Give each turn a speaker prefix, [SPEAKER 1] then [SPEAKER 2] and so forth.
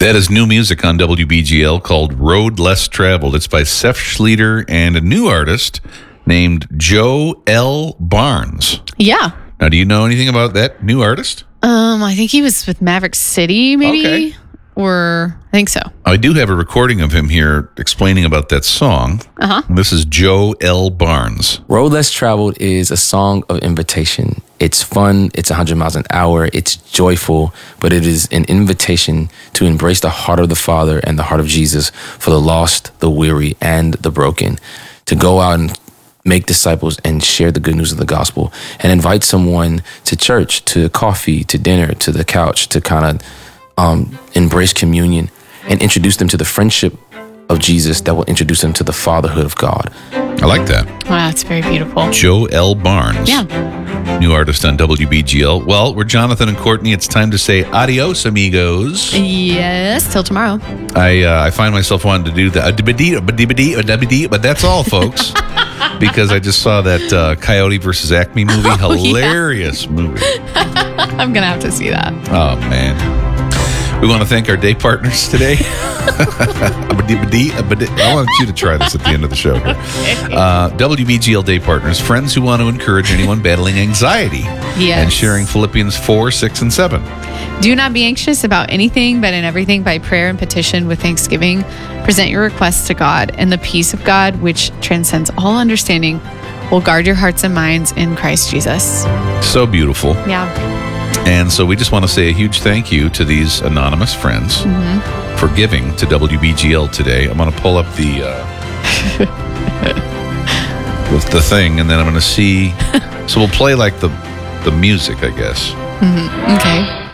[SPEAKER 1] That is new music on WBGL called Road Less Traveled. It's by Seth Schleter and a new artist named Joe L. Barnes.
[SPEAKER 2] Yeah.
[SPEAKER 1] Now, do you know anything about that new artist?
[SPEAKER 2] I think he was with Maverick City, maybe.
[SPEAKER 1] Okay.
[SPEAKER 2] Or I think so.
[SPEAKER 1] I do have a recording of him here explaining about that song. This is Joe L. Barnes.
[SPEAKER 3] Road Less Traveled is a song of invitation. It's fun, it's 100 miles an hour, it's joyful, but it is an invitation to embrace the heart of the Father and the heart of Jesus for the lost, the weary, and the broken. To go out and make disciples and share the good news of the gospel and invite someone to church, to coffee, to dinner, to the couch, to kind of embrace communion and introduce them to the friendship of Jesus that will introduce them to the fatherhood of God.
[SPEAKER 1] I like that.
[SPEAKER 2] Wow, that's very beautiful.
[SPEAKER 1] Joe L. Barnes.
[SPEAKER 2] Yeah.
[SPEAKER 1] New artist on WBGL. Well, we're Jonathan and Courtney. It's time to say adios, amigos.
[SPEAKER 2] Yes, till tomorrow.
[SPEAKER 1] I find myself wanting to do the but that's all, folks. Because I just saw that Coyote versus Acme movie. Hilarious movie.
[SPEAKER 2] I'm going to have to see that.
[SPEAKER 1] Oh, man. We want to thank our day partners today. I want you to try this at the end of the show here. WBGL day partners, friends who want to encourage anyone battling anxiety and sharing Philippians 4, 6, and 7.
[SPEAKER 2] Do not be anxious about anything, but in everything by prayer and petition with thanksgiving, present your requests to God, and the peace of God, which transcends all understanding, will guard your hearts and minds in Christ Jesus.
[SPEAKER 1] So beautiful.
[SPEAKER 2] Yeah.
[SPEAKER 1] And so we just want to say a huge thank you to these anonymous friends for giving to WBGL today. I'm going to pull up the thing, and then I'm going to see. So we'll play like the music, I guess.
[SPEAKER 2] Okay.